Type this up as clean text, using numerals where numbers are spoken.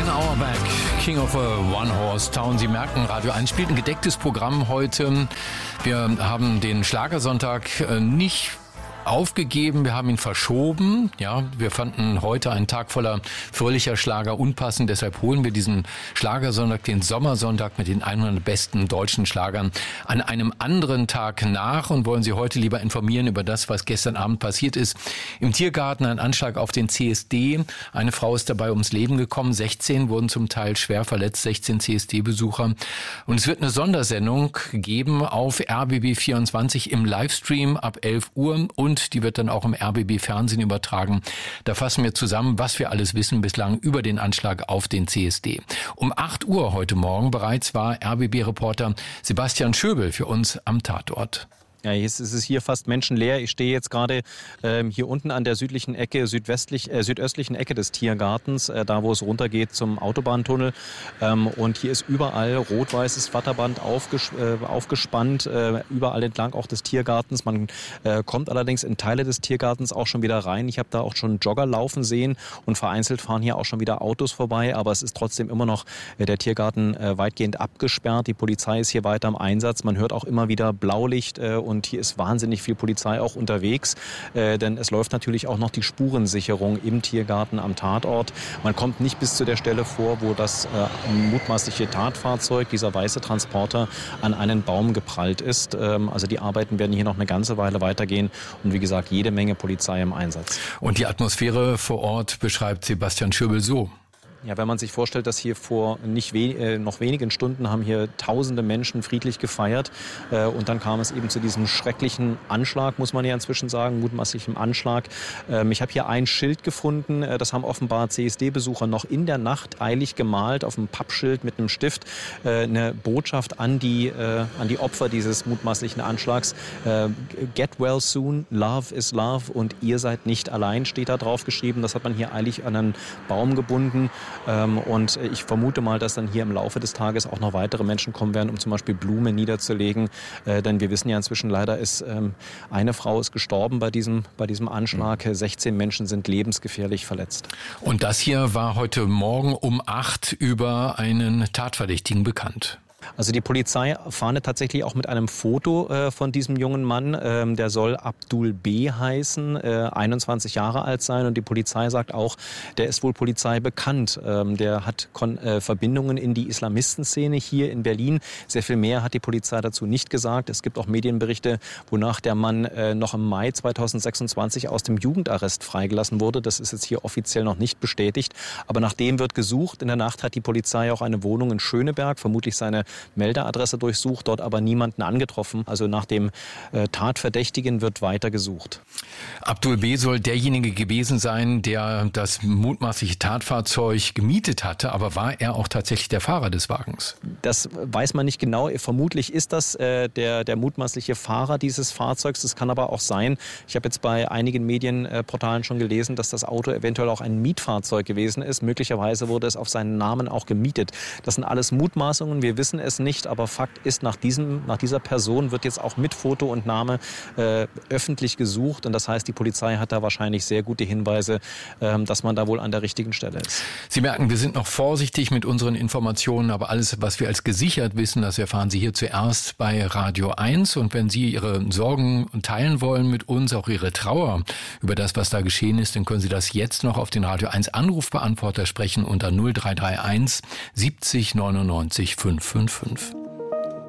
Auerbach, King of a One-Horse Town. Sie merken, Radio 1 spielt ein gedecktes Programm heute. Wir haben den Schlagersonntag nicht aufgegeben, wir haben ihn verschoben. Ja, wir fanden heute einen Tag voller fröhlicher Schlager unpassend, deshalb holen wir diesen Schlagersonntag, den Sommersonntag mit den 100 besten deutschen Schlagern an einem anderen Tag nach und wollen Sie heute lieber informieren über das, was gestern Abend passiert ist. Im Tiergarten ein Anschlag auf den CSD. Eine Frau ist dabei ums Leben gekommen, 16 wurden zum Teil schwer verletzt, 16 CSD-Besucher. Und es wird eine Sondersendung geben auf RBB24 im Livestream ab 11 Uhr und die wird dann auch im RBB-Fernsehen übertragen. Da fassen wir zusammen, was wir alles wissen bislang über den Anschlag auf den CSD. Um 8 Uhr heute Morgen bereits war RBB-Reporter Sebastian Schöbel für uns am Tatort. Ja, jetzt ist es hier fast menschenleer. Ich stehe jetzt gerade hier unten an der südlichen Ecke, südöstlichen Ecke des Tiergartens, da wo es runtergeht zum Autobahntunnel. Und hier ist überall rot-weißes Flatterband aufgespannt, überall entlang auch des Tiergartens. Man kommt allerdings in Teile des Tiergartens auch schon wieder rein. Ich habe da auch schon Jogger laufen sehen und vereinzelt fahren hier auch schon wieder Autos vorbei. Aber es ist trotzdem immer noch der Tiergarten weitgehend abgesperrt. Die Polizei ist hier weiter im Einsatz. Man hört auch immer wieder Blaulicht und hier ist wahnsinnig viel Polizei auch unterwegs, denn es läuft natürlich auch noch die Spurensicherung im Tiergarten am Tatort. Man kommt nicht bis zu der Stelle vor, wo das mutmaßliche Tatfahrzeug, dieser weiße Transporter, an einen Baum geprallt ist. Also die Arbeiten werden hier noch eine ganze Weile weitergehen und wie gesagt, jede Menge Polizei im Einsatz. Und die Atmosphäre vor Ort beschreibt Sebastian Schöbel so. Ja, wenn man sich vorstellt, dass hier vor noch wenigen Stunden haben hier tausende Menschen friedlich gefeiert und dann kam es eben zu diesem schrecklichen Anschlag, muss man ja inzwischen sagen, mutmaßlichem Anschlag. Ich habe hier ein Schild gefunden, das haben offenbar CSD-Besucher noch in der Nacht eilig gemalt auf einem Pappschild mit einem Stift, eine Botschaft an die Opfer dieses mutmaßlichen Anschlags. Get well soon, love is love und ihr seid nicht allein, steht da drauf geschrieben. Das hat man hier eilig an einen Baum gebunden. Und ich vermute mal, dass dann hier im Laufe des Tages auch noch weitere Menschen kommen werden, um zum Beispiel Blumen niederzulegen. Denn wir wissen ja inzwischen leider, eine Frau ist gestorben bei diesem Anschlag. 16 Menschen sind lebensgefährlich verletzt. Und das hier war heute Morgen um 8 über einen Tatverdächtigen bekannt. Also die Polizei fahndet tatsächlich auch mit einem Foto von diesem jungen Mann. Der soll Abdul B. heißen, 21 Jahre alt sein. Und die Polizei sagt auch, der ist wohl Polizei bekannt. Der hat Verbindungen in die Islamistenszene hier in Berlin. Sehr viel mehr hat die Polizei dazu nicht gesagt. Es gibt auch Medienberichte, wonach der Mann noch im Mai 2026 aus dem Jugendarrest freigelassen wurde. Das ist jetzt hier offiziell noch nicht bestätigt. Aber nach dem wird gesucht. In der Nacht hat die Polizei auch eine Wohnung in Schöneberg, vermutlich seine Meldeadresse durchsucht, dort aber niemanden angetroffen. Also nach dem Tatverdächtigen wird weiter gesucht. Abdul B. soll derjenige gewesen sein, der das mutmaßliche Tatfahrzeug gemietet hatte. Aber war er auch tatsächlich der Fahrer des Wagens? Das weiß man nicht genau. Vermutlich ist das der mutmaßliche Fahrer dieses Fahrzeugs. Das kann aber auch sein. Ich habe jetzt bei einigen Medienportalen schon gelesen, dass das Auto eventuell auch ein Mietfahrzeug gewesen ist. Möglicherweise wurde es auf seinen Namen auch gemietet. Das sind alles Mutmaßungen. Wir wissen es nicht, aber Fakt ist, nach dieser Person wird jetzt auch mit Foto und Name öffentlich gesucht und das heißt, die Polizei hat da wahrscheinlich sehr gute Hinweise, dass man da wohl an der richtigen Stelle ist. Sie merken, wir sind noch vorsichtig mit unseren Informationen, aber alles, was wir als gesichert wissen, das erfahren Sie hier zuerst bei Radio 1 und wenn Sie Ihre Sorgen teilen wollen mit uns, auch Ihre Trauer über das, was da geschehen ist, dann können Sie das jetzt noch auf den Radio 1 Anrufbeantworter sprechen unter 0331 70 99 555.